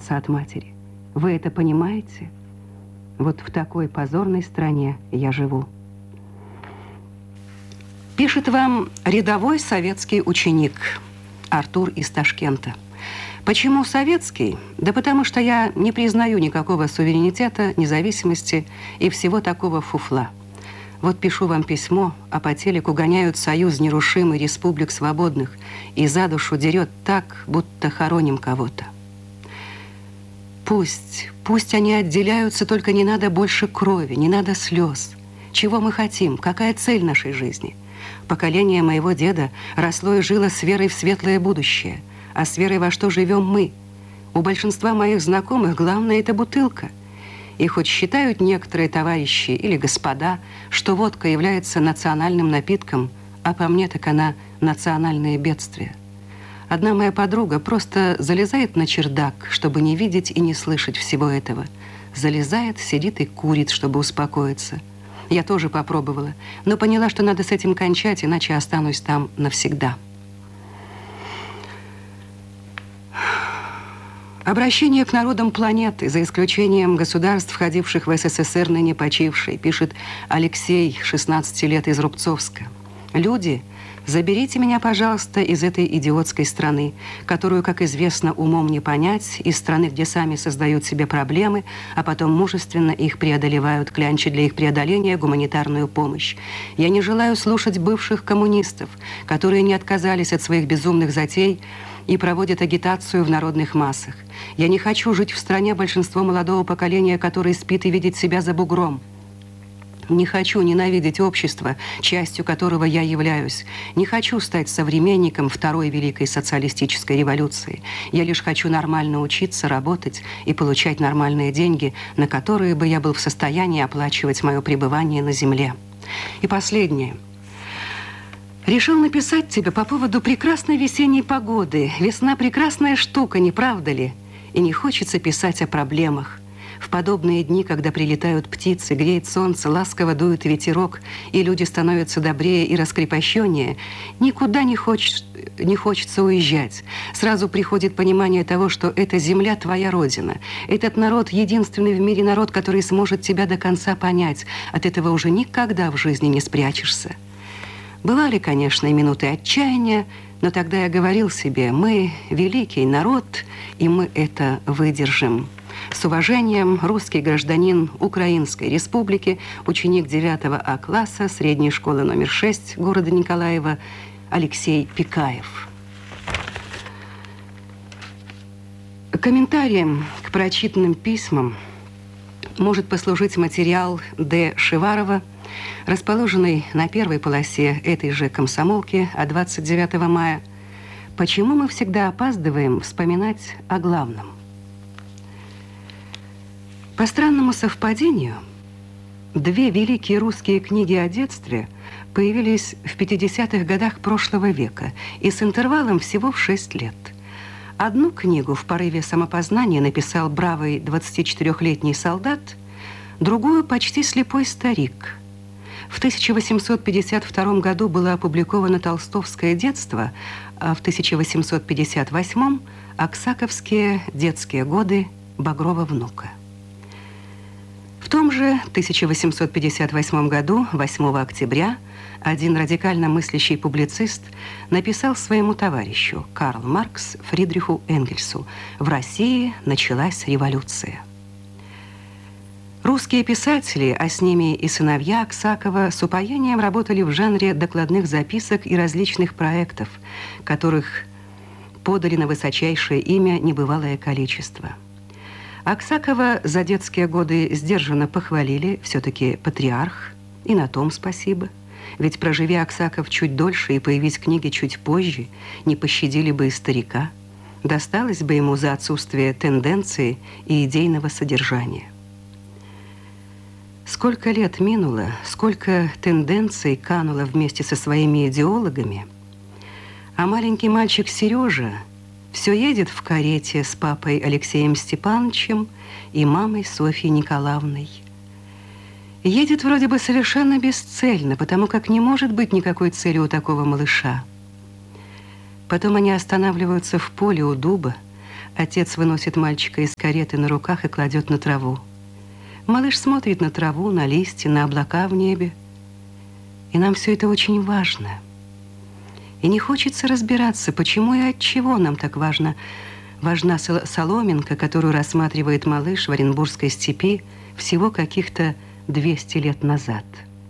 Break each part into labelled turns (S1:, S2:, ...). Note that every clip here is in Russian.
S1: оторваться от матери. Вы это понимаете? Вот в такой позорной стране я живу. Пишет вам рядовой советский ученик Артур из Ташкента. Почему советский? Да потому что я не признаю никакого суверенитета, независимости и всего такого фуфла. Вот пишу вам письмо, а по телеку гоняют союз нерушимый республик свободных и за душу дерет так, будто хороним кого-то. Пусть они отделяются, только не надо больше крови, не надо слез. Чего мы хотим? Какая цель нашей жизни? Поколение моего деда росло и жило с верой в светлое будущее. А с верой во что живем мы? У большинства моих знакомых главное – это бутылка. И хоть считают некоторые товарищи или господа, что водка является национальным напитком, а по мне так она национальное бедствие. Одна моя подруга просто залезает на чердак, чтобы не видеть и не слышать всего этого. Залезает, сидит и курит, чтобы успокоиться. Я тоже попробовала, но поняла, что надо с этим кончать, иначе останусь там навсегда. Обращение к народам планеты, за исключением государств, входивших в СССР, ныне почившей, пишет Алексей, 16 лет, из Рубцовска. Люди, заберите меня, пожалуйста, из этой идиотской страны, которую, как известно, умом не понять, из страны, где сами создают себе проблемы, а потом мужественно их преодолевают, клянча для их преодоления гуманитарную помощь. Я не желаю слушать бывших коммунистов, которые не отказались от своих безумных затей и проводят агитацию в народных массах. Я не хочу жить в стране большинства молодого поколения, которое спит и видит себя за бугром. Не хочу ненавидеть общество, частью которого я являюсь. Не хочу стать современником Второй Великой социалистической революции. Я лишь хочу нормально учиться, работать и получать нормальные деньги, на которые бы я был в состоянии оплачивать мое пребывание на земле. И последнее. Решил написать тебе по поводу прекрасной весенней погоды. Весна – прекрасная штука, не правда ли? И не хочется писать о проблемах. В подобные дни, когда прилетают птицы, греет солнце, ласково дует ветерок, и люди становятся добрее и раскрепощеннее, никуда не хочется уезжать. Сразу приходит понимание того, что эта земля – твоя родина. Этот народ – единственный в мире народ, который сможет тебя до конца понять. От этого уже никогда в жизни не спрячешься. Бывали, конечно, и минуты отчаяния, но тогда я говорил себе, мы великий народ, и мы это выдержим. С уважением, русский гражданин Украинской Республики, ученик 9 А класса средней школы номер 6 города Николаева Алексей Пикаев. Комментарием к прочитанным письмам может послужить материал Д. Шиварова, расположенный на первой полосе этой же комсомолки от 29 мая. Почему мы всегда опаздываем вспоминать о главном? По странному совпадению, две великие русские книги о детстве появились в 50-х годах прошлого века и с интервалом всего в 6 лет. Одну книгу в порыве самопознания написал бравый 24-летний солдат, другую – почти слепой старик. В 1852 году было опубликовано «Толстовское детство», а в 1858 – «Аксаковские детские годы Багрова внука». В том же 1858 году, 8 октября, один радикально мыслящий публицист написал своему товарищу Карл Маркс Фридриху Энгельсу: «В России началась революция». Русские писатели, а с ними и сыновья Аксакова, с упоением работали в жанре докладных записок и различных проектов, которых подали на высочайшее имя небывалое количество. Аксакова за детские годы сдержанно похвалили, все-таки патриарх, и на том спасибо. Ведь проживи Аксаков чуть дольше и появись книги чуть позже, не пощадили бы и старика. Досталось бы ему за отсутствие тенденции и идейного содержания. Сколько лет минуло, сколько тенденций кануло вместе со своими идеологами, а маленький мальчик Сережа все едет в карете с папой Алексеем Степановичем и мамой Софьей Николаевной. Едет вроде бы совершенно бесцельно, потому как не может быть никакой цели у такого малыша. Потом они останавливаются в поле у дуба, Отец выносит мальчика из кареты на руках и кладет на траву. Малыш смотрит на траву, на листья, на облака в небе. И нам все это очень важно. И не хочется разбираться, почему и от чего нам так важна соломинка, которую рассматривает малыш в Оренбургской степи всего каких-то 200 лет назад.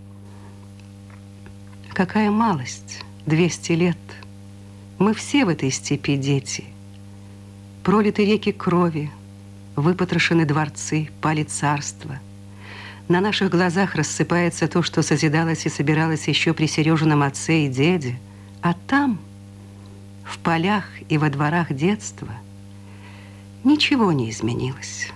S1: Какая малость, 200 лет. Мы все в этой степи дети. Пролиты реки крови, выпотрошены дворцы, пали царства. На наших глазах рассыпается то, что созидалось и собиралось еще при Сережином отце и деде. А там, в полях и во дворах детства, ничего не изменилось.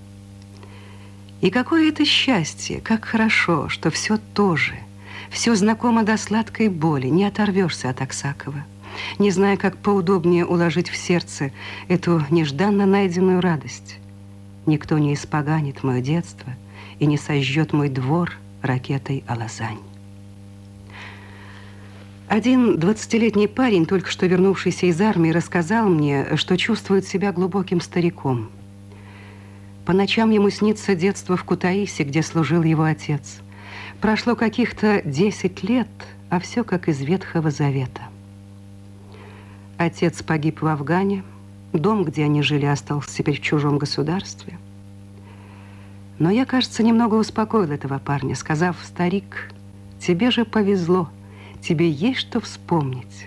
S1: И какое это счастье, как хорошо, что все то же, все знакомо до сладкой боли, не оторвешься от Аксакова, не зная, как поудобнее уложить в сердце эту нежданно найденную радость. Никто не испоганит мое детство и не сожжет мой двор ракетой Алазань. Один 20-летний парень, только что вернувшийся из армии, рассказал мне, что чувствует себя глубоким стариком. По ночам ему снится детство в Кутаиси, где служил его отец. Прошло каких-то 10 лет, а все как из Ветхого Завета. Отец погиб в Афгане, дом, где они жили, остался теперь в чужом государстве. Но я, кажется, немного успокоил этого парня, сказав: «Старик, тебе же повезло. Тебе есть что вспомнить».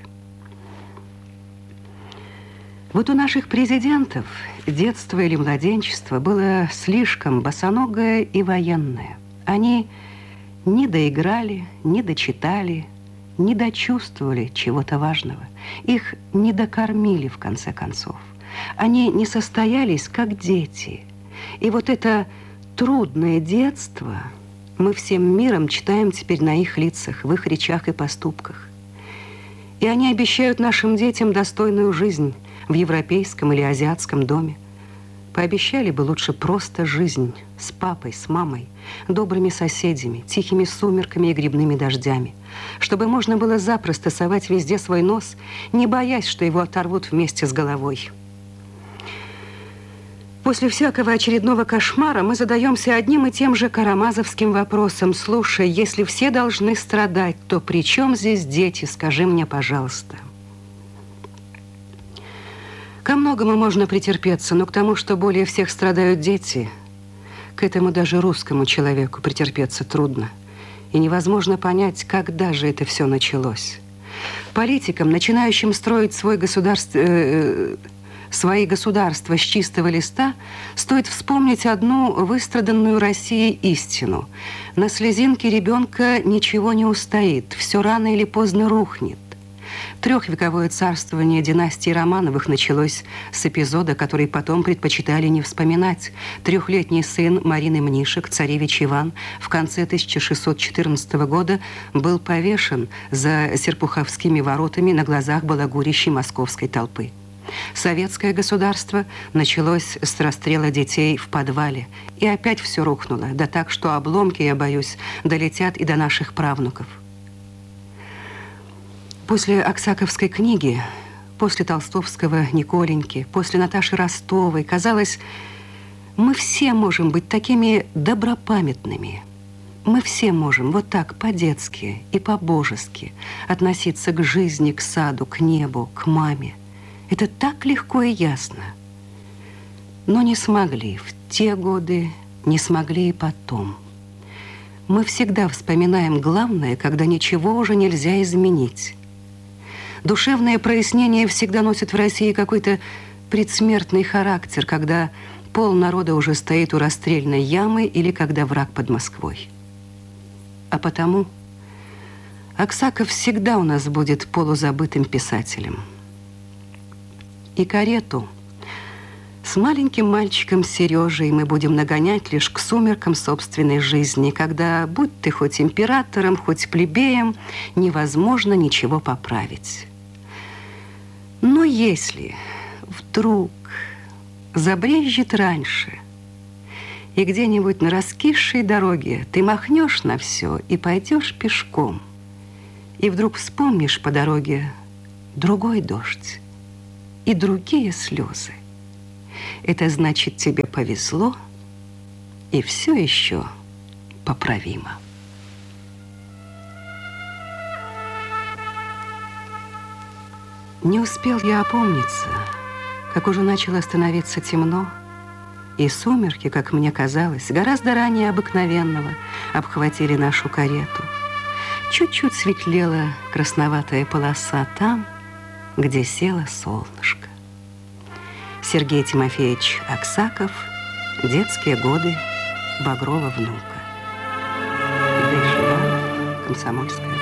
S1: Вот у наших президентов детство или младенчество было слишком босоногое и военное. Они не доиграли, не дочитали, не дочувствовали чего-то важного. Их не докормили, в конце концов. Они не состоялись, как дети. И вот это трудное детство мы всем миром читаем теперь на их лицах, в их речах и поступках. И они обещают нашим детям достойную жизнь в европейском или азиатском доме. Пообещали бы лучше просто жизнь с папой, с мамой, добрыми соседями, тихими сумерками и грибными дождями, чтобы можно было запросто совать везде свой нос, не боясь, что его оторвут вместе с головой. После всякого очередного кошмара мы задаемся одним и тем же карамазовским вопросом: «Слушай, если все должны страдать, то при чем здесь дети? Скажи мне, пожалуйста». Ко многому можно претерпеться, но к тому, что более всех страдают дети, к этому даже русскому человеку претерпеться трудно. И невозможно понять, когда же это все началось. Политикам, начинающим строить свои государства с чистого листа, стоит вспомнить одну выстраданную Россией истину. На слезинке ребенка ничего не устоит, все рано или поздно рухнет. Трехвековое царствование династии Романовых началось с эпизода, который потом предпочитали не вспоминать. Трехлетний сын Марины Мнишек, царевич Иван, в конце 1614 года был повешен за Серпуховскими воротами на глазах балагурящей московской толпы. Советское государство началось с расстрела детей в подвале. И опять все рухнуло, да так, что обломки, я боюсь, долетят и до наших правнуков. После Аксаковской книги, после толстовского «Николеньки», после Наташи Ростовой, казалось, мы все можем быть такими добропамятными. Мы все можем вот так по-детски и по-божески относиться к жизни, к саду, к небу, к маме. Это так легко и ясно. Но не смогли в те годы, не смогли и потом. Мы всегда вспоминаем главное, когда ничего уже нельзя изменить. Душевное прояснение всегда носит в России какой-то предсмертный характер, когда пол народа уже стоит у расстрельной ямы или когда враг под Москвой. А потому Аксаков всегда у нас будет полузабытым писателем. И карету с маленьким мальчиком Сережей мы будем нагонять лишь к сумеркам собственной жизни, когда, будь ты хоть императором, хоть плебеем, невозможно ничего поправить. Но если вдруг забрезжит раньше, и где-нибудь на раскисшей дороге ты махнешь на все и пойдешь пешком, и вдруг вспомнишь по дороге другой дождь и другие слезы, это значит, тебе повезло, и все еще поправимо. Не успел я опомниться, как уже начало становиться темно, и сумерки, как мне казалось, гораздо ранее обыкновенного обхватили нашу карету. Чуть-чуть светлела красноватая полоса там, где село солнышко. Сергей Тимофеевич Аксаков. Детские годы Багрова внука. Комсомольская.